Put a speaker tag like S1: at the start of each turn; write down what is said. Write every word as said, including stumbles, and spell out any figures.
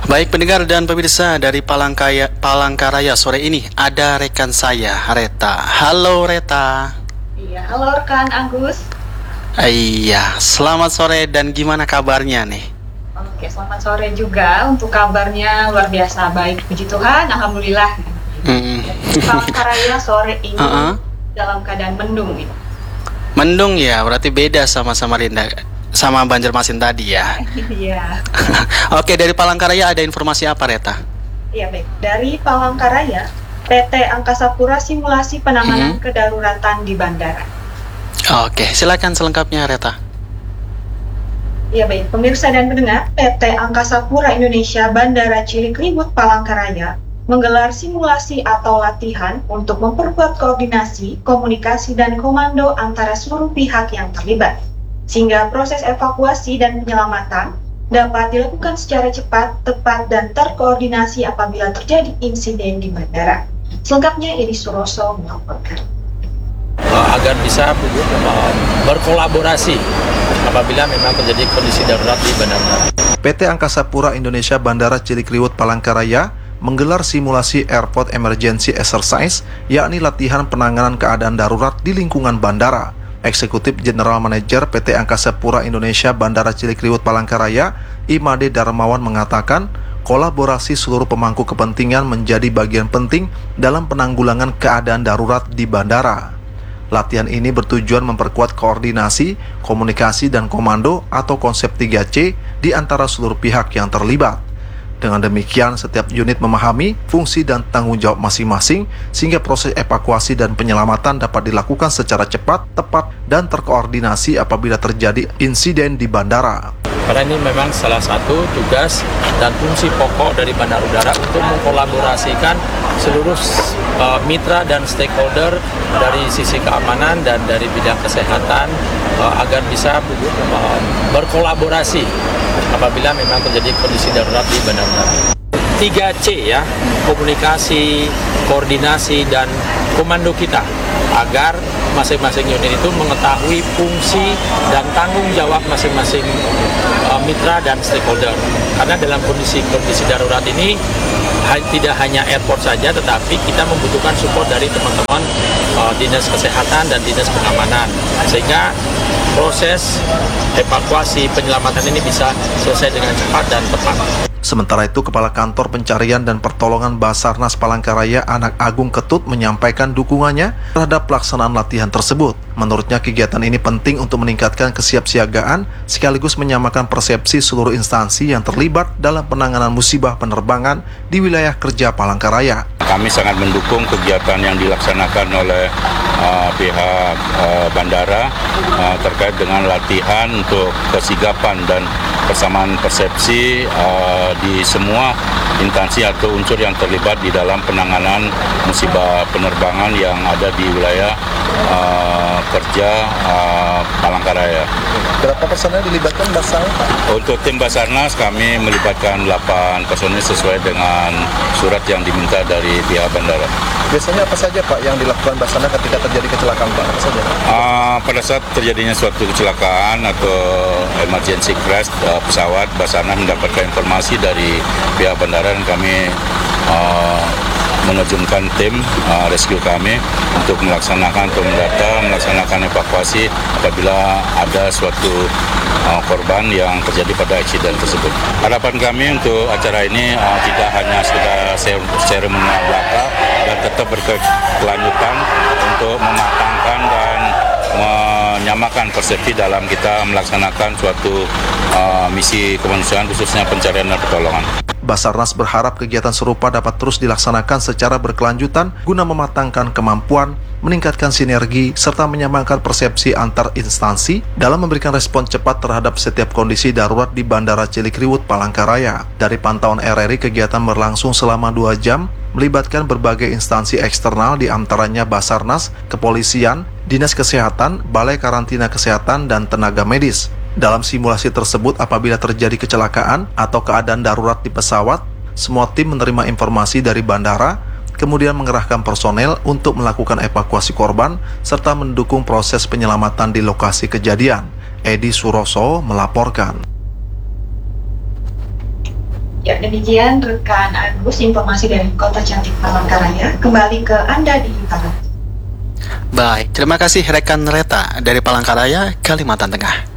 S1: Baik pendengar dan pemirsa dari Palangkaya, Palangkaraya sore ini ada rekan saya Reta. Halo Reta.
S2: Iya, halo rekan Agus.
S1: Iya, selamat sore dan gimana kabarnya nih?
S2: Oke, selamat sore juga. Untuk kabarnya luar biasa baik, puji Tuhan, alhamdulillah.
S1: Hmm.
S2: Palangkaraya sore ini
S1: uh-uh.
S2: dalam keadaan mendung nih.
S1: Mendung ya, berarti beda sama Samarinda. Sama Banjarmasin tadi ya.
S2: Iya.
S1: Oke, dari Palangkaraya ada informasi apa, Reta?
S2: Iya, baik. Dari Palangkaraya, P T Angkasa Pura simulasi penanganan hmm. kedaruratan di bandara.
S1: Oke, silakan selengkapnya, Reta.
S2: Iya, baik. Pemirsa dan pendengar, P T Angkasa Pura Indonesia Bandara Cilikriwut Palangkaraya menggelar simulasi atau latihan untuk memperkuat koordinasi, komunikasi, dan komando antara seluruh pihak yang terlibat, sehingga proses evakuasi dan penyelamatan dapat dilakukan secara cepat, tepat, dan terkoordinasi apabila terjadi insiden di bandara. Selengkapnya Edi Suroso melaporkan.
S3: Agar bisa berkolaborasi apabila memang terjadi kondisi darurat di bandara.
S4: P T Angkasa Pura Indonesia Bandara Cilikriwut Palangkaraya menggelar simulasi Airport Emergency Exercise, yakni latihan penanganan keadaan darurat di lingkungan bandara. Eksekutif General Manager P T Angkasa Pura Indonesia Bandara Cilikriwut Palangkaraya, Imade Darmawan mengatakan, kolaborasi seluruh pemangku kepentingan menjadi bagian penting dalam penanggulangan keadaan darurat di bandara. Latihan ini bertujuan memperkuat koordinasi, komunikasi, dan komando atau konsep tiga C di antara seluruh pihak yang terlibat. Dengan demikian, setiap unit memahami fungsi dan tanggung jawab masing-masing sehingga proses evakuasi dan penyelamatan dapat dilakukan secara cepat, tepat, dan terkoordinasi apabila terjadi insiden di bandara.
S3: Karena ini memang salah satu tugas dan fungsi pokok dari Bandara Udara untuk mengkolaborasikan seluruh uh, mitra dan stakeholder dari sisi keamanan dan dari bidang kesehatan uh, agar bisa uh, berkolaborasi apabila memang terjadi kondisi darurat di bandara udara. tiga C ya, komunikasi, koordinasi, dan komando kita agar masing-masing unit itu mengetahui fungsi dan tanggung jawab masing-masing uh, mitra dan stakeholder. Karena dalam kondisi-kondisi darurat ini ha- tidak hanya airport saja, tetapi kita membutuhkan support dari teman-teman uh, dinas kesehatan dan dinas pengamanan, sehingga proses evakuasi penyelamatan ini bisa selesai dengan cepat dan tepat.
S4: Sementara itu, Kepala Kantor Pencarian dan Pertolongan Basarnas Palangkaraya Anak Agung Ketut menyampaikan dukungannya terhadap pelaksanaan latihan tersebut. Menurutnya, kegiatan ini penting untuk meningkatkan kesiapsiagaan sekaligus menyamakan persepsi seluruh instansi yang terlibat dalam penanganan musibah penerbangan di wilayah kerja Palangkaraya.
S5: Kami sangat mendukung kegiatan yang dilaksanakan oleh uh, pihak uh, bandara uh, terkait dengan latihan untuk kesigapan dan persamaan persepsi uh, di semua instansi atau unsur yang terlibat di dalam penanganan musibah penerbangan yang ada di wilayah uh, kerja uh, Palangkaraya.
S4: Berapa personel dilibatkan Basarnas, Pak?
S5: Untuk tim Basarnas kami melibatkan delapan personel sesuai dengan surat yang diminta dari pihak bandara.
S4: Biasanya apa saja, Pak, yang dilakukan Basarnas ketika terjadi kecelakaan, Pak? Apa saja?
S5: Uh, pada saat terjadinya suatu kecelakaan atau emergency crash uh, pesawat, Basarnas mendapatkan informasi dari pihak bandara dan kami uh, menerjunkan tim uh, rescue kami untuk melaksanakan atau mendata, melaksanakan evakuasi apabila ada suatu uh, korban yang terjadi pada insiden tersebut. Harapan kami untuk acara ini uh, tidak hanya sudah seremonial belaka dan tetap berkelanjutan untuk mematangkan dan menyamakan persepsi dalam kita melaksanakan suatu uh, misi kemanusiaan khususnya pencarian dan pertolongan.
S4: Basarnas berharap kegiatan serupa dapat terus dilaksanakan secara berkelanjutan guna mematangkan kemampuan, meningkatkan sinergi, serta menyamakan persepsi antar instansi dalam memberikan respon cepat terhadap setiap kondisi darurat di Bandara Cilikriwut Palangkaraya. Dari pantauan R R I, kegiatan berlangsung selama dua jam, melibatkan berbagai instansi eksternal di antaranya Basarnas, Kepolisian, Dinas Kesehatan, Balai Karantina Kesehatan, dan tenaga medis. Dalam simulasi tersebut, apabila terjadi kecelakaan atau keadaan darurat di pesawat, semua tim menerima informasi dari bandara, kemudian mengerahkan personel untuk melakukan evakuasi korban, serta mendukung proses penyelamatan di lokasi kejadian. Edi Suroso melaporkan.
S2: Ya, demikian rekan Agus, informasi dari Kota Cantik Palangkaraya. Kembali ke Anda di Tanah.
S1: Baik, terima kasih rekan Reta dari Palangkaraya, Kalimantan Tengah.